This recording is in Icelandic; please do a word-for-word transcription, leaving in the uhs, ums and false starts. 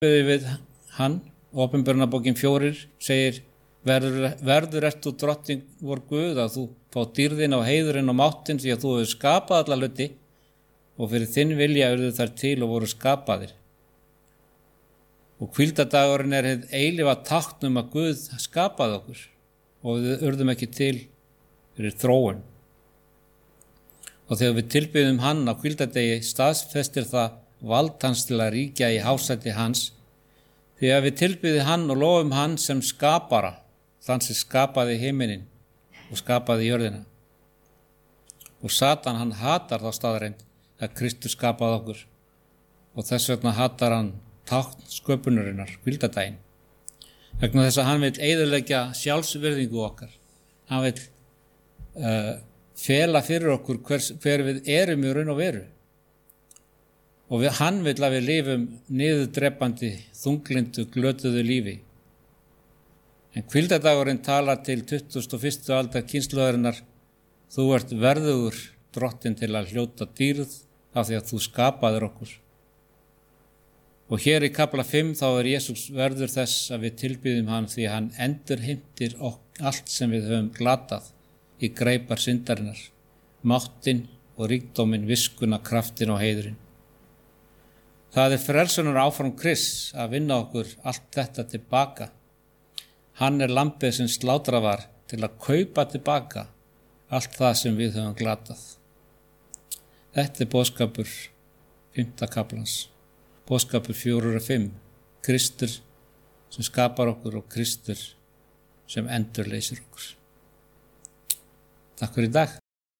við hann, Opinberunarbókin fjórir segir, verður, verður ert þú drottning vor Guð að þú fá dýrðin og heiðurinn og máttinn því að þú hefur skapað alla hluti og fyrir þinn vilja urðu þær til og voru skapaðir. Og hvíldardagurinn er hið eilífa tákn um að Guð skapaði okkur og við urðum ekki til fyrir þróun. Og þegar við tilbyðum hann á hvíldardegi staðfestir það vald hans til að ríkja í hásæti hans, því að við tilbyðum hann og lofum hann sem skapara, þann sem skapaði himinin og skapaði jörðina. Og Satan hann hatar þá staðreind að Kristus skapaði okkur og þess vegna hatar hann tákn sköpunarinnar, hvíldardaginn. Vegna þess að hann vil eyðileggja sjálfsvirðingu okkar. Hann vil uh, fela fyrir okkur hver, hver við erum í raun og veru. Og við, hann vil að við lifum niðurdrepandi, þunglindu, glötuðu lífi. En hvíldardagurinn talar til tuttugasta og fyrstu aldar kynslóðarinnar, þú ert verðugur drottinn til að hljóta dýrð af því að þú skapaðir okkur. Og hér í kafla fimm þá er Jesús verður þess að við tilbyðum hann því að hann endurheimtir allt sem við höfum glatað í greipar syndarinnar, máttinn og ríkdóminn, viskuna, kraftin og heiðurinn. Það er frelsunar áfram Krists að vinna okkur allt þetta tilbaka. Hann er lambið sem slátrað var til að kaupa tilbaka allt það sem við höfum glatað. Þetta er boðskapur fimmta kaflans. Boðskapur fjórir og fimm. Kristur sem skapar okkur og Kristur sem endurleysir okkur. Takk fyrir í dag.